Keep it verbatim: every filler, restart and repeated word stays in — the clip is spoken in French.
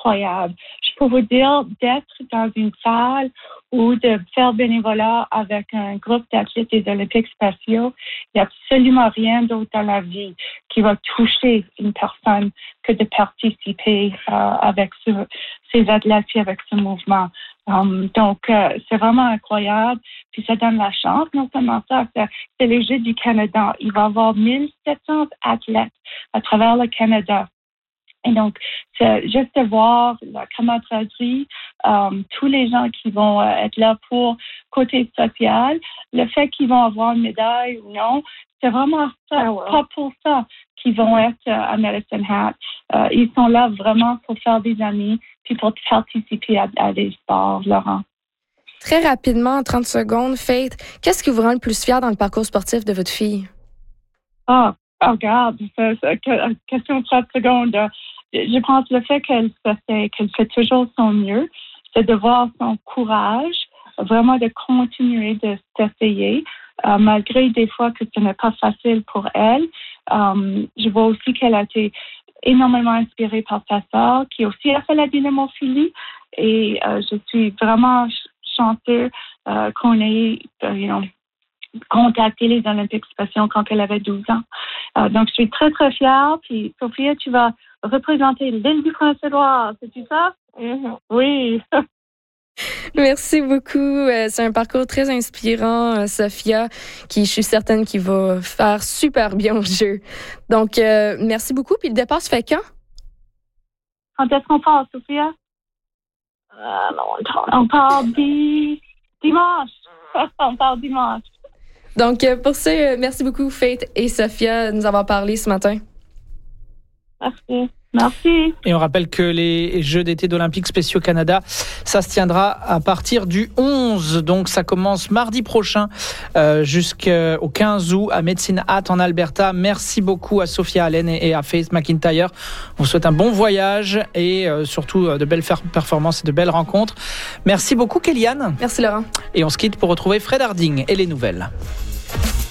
incroyable. Je peux vous dire, d'être dans une salle ou de faire bénévolat avec un groupe d'athlètes des Olympiques spéciaux, il n'y a absolument rien d'autre dans la vie qui va toucher une personne que de participer euh, avec ce, ces athlètes et avec ce mouvement. Um, donc, euh, c'est vraiment incroyable. Puis ça donne la chance, non seulement ça, c'est, c'est les Jeux du Canada. Il va y avoir mille sept cents athlètes à travers le Canada. Et donc, c'est juste de voir la camaraderie, um, tous les gens qui vont euh, être là pour côté social, le fait qu'ils vont avoir une médaille ou non, c'est vraiment ça, oh, wow. Pas pour ça qu'ils vont être euh, à Medicine Hat. Euh, ils sont là vraiment pour faire des amis puis pour participer à, à des sports, Laurent. Très rapidement, en trente secondes, Faith, qu'est-ce qui vous rend le plus fier dans le parcours sportif de votre fille? Ah, oh, regarde, c'est, c'est, question de trente secondes. Je pense le fait qu'elle, fait, qu'elle fait toujours son mieux, c'est de voir son courage, vraiment de continuer de s'essayer, euh, malgré des fois que ce n'est pas facile pour elle. Um, je vois aussi qu'elle a été énormément inspirée par sa sœur, qui aussi a fait la dynamophilie. Et euh, je suis vraiment chanceuse euh, qu'on ait, uh, you know, contacté les Olympiques spéciaux quand elle avait douze ans. Euh, donc, je suis très, très fière. Puis, Sophia, tu vas représenter l'île du Prince-Édouard, c'est-tu ça? Mm-hmm. Oui. Merci beaucoup. C'est un parcours très inspirant, Sophia, qui je suis certaine qu'il va faire super bien au jeu. Donc, euh, merci beaucoup. Puis le départ se fait quand? Quand est-ce qu'on part, Sophia? Euh, non, on part di... dimanche. On part dimanche. Donc, pour ça, merci beaucoup, Faith et Sophia, de nous avoir parlé ce matin. Merci. Merci. Et on rappelle que les Jeux d'été d'Olympiques spéciaux Canada, ça se tiendra à partir du onze. Donc ça commence mardi prochain euh, jusqu'au quinze août à Medicine Hat en Alberta. Merci beaucoup à Sophia Allen et à Faith McIntyre. On vous souhaite un bon voyage et euh, surtout de belles performances et de belles rencontres. Merci beaucoup, Kéliane. Merci, Laurent. Et on se quitte pour retrouver Fred Harding et les nouvelles.